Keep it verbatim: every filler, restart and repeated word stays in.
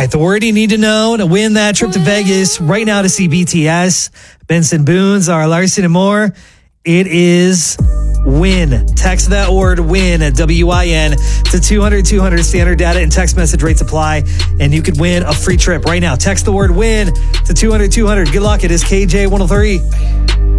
right, the word you need to know to win that trip to Vegas right now to see B T S, Benson Boone, Zara Larson, and more. It is win. Text that word win at W I N to two hundred two hundred. Standard data and text message rates apply, and you could win a free trip right now. Text the word win to two hundred two hundred. Good luck. It is K J one oh three.